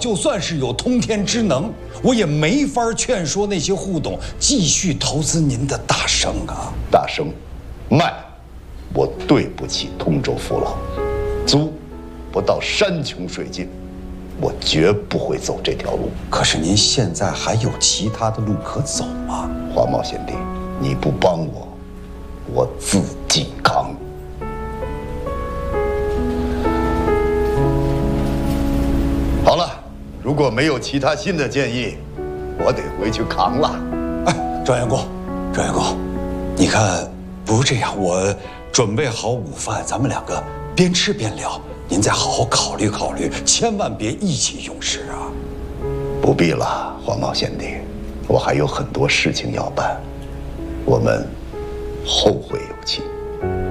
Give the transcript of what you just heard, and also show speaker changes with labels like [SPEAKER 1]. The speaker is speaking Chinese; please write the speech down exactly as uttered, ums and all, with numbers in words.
[SPEAKER 1] 就算是有通天之能，我也没法劝说那些户董继续投资您的大生啊。
[SPEAKER 2] 大生，卖，我对不起通州父老；租，不到山穷水尽，我绝不会走这条路。
[SPEAKER 1] 可是您现在还有其他的路可走吗？
[SPEAKER 2] 花茂贤弟，你不帮我，我自己扛。好了，如果没有其他新的建议，我得回去扛了。
[SPEAKER 1] 哎，张员公，张员公，你看，不如这样，我准备好午饭，咱们两个边吃边聊，您再好好考虑考虑，千万别意气用事啊。
[SPEAKER 2] 不必了，黄茂贤弟，我还有很多事情要办，我们后会有期。